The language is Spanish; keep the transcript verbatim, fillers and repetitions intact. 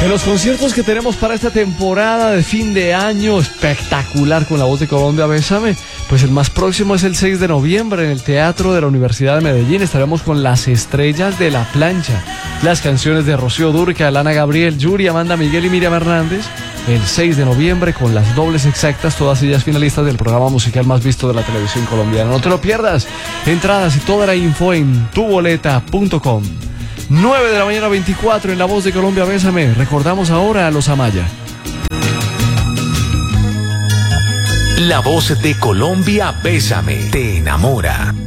En los conciertos que tenemos para esta temporada de fin de año espectacular con La Voz de Colombia, Bésame, pues el más próximo es el seis de noviembre en el Teatro de la Universidad de Medellín. Estaremos con Las Estrellas de la Plancha, las canciones de Rocío Dúrcal, Ana Gabriel, Yuri, Amanda Miguel y Miriam Hernández. El seis de noviembre con las dobles exactas, todas ellas finalistas del programa musical más visto de la televisión colombiana. No te lo pierdas. Entradas y toda la info en tu boleta punto com. nueve de la mañana veinticuatro en La Voz de Colombia, Bésame. Recordamos ahora a los Amaya. La Voz de Colombia, Bésame, te enamora.